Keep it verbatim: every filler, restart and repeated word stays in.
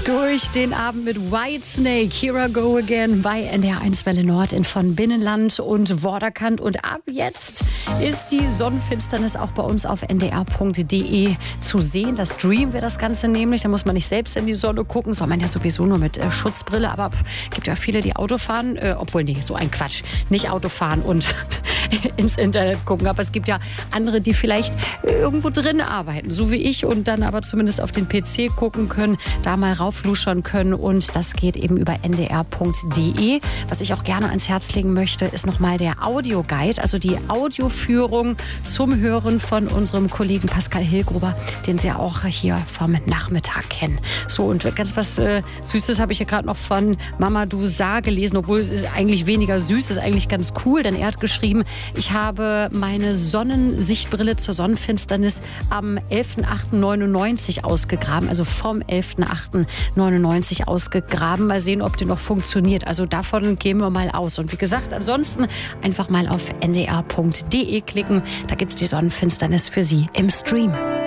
Durch den Abend mit Whitesnake, Here I Go Again bei N D R eins Welle Nord in von Binnenland und Vorderkant. Und ab jetzt ist die Sonnenfinsternis auch bei uns auf n d r punkt d e zu sehen. Da streamen wir das Ganze nämlich. Da muss man nicht selbst in die Sonne gucken, soll man ja sowieso nur mit äh, Schutzbrille. Aber es gibt ja viele, die Auto fahren, äh, obwohl, nee, so ein Quatsch. Nicht Auto fahren und ins Internet gucken. Aber es gibt ja andere, die vielleicht irgendwo drin arbeiten, so wie ich, und dann aber zumindest auf den P C gucken können, da mal raufluschern können, und das geht eben über n d r punkt d e. Was ich auch gerne ans Herz legen möchte, ist nochmal der Audioguide, also die Audioführung zum Hören von unserem Kollegen Pascal Hillgruber, den Sie auch hier vom Nachmittag kennen. So, und ganz was äh, Süßes habe ich hier gerade noch von Mama Du Sa gelesen, obwohl es ist eigentlich weniger süß, ist eigentlich ganz cool, denn er hat geschrieben, ich habe meine Sonnensichtbrille zur Sonnenfinsternis am elfter achter neunundneunzig ausgegraben, also vom elfter achter neunundneunzig ausgegraben. Mal sehen, ob die noch funktioniert. Also davon gehen wir mal aus. Und wie gesagt, ansonsten einfach mal auf n d r punkt d e klicken. Da gibt es die Sonnenfinsternis für Sie im Stream.